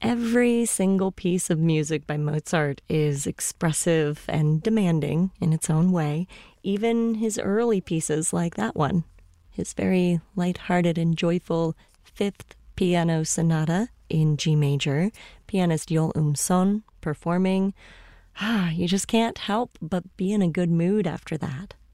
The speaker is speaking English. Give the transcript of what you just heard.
Every single piece of music by Mozart is expressive and demanding in its own way, even his early pieces like that one. His very lighthearted and joyful Fifth Piano Sonata in G major, pianist Yoel Son performing. You just can't help but be in a good mood after that.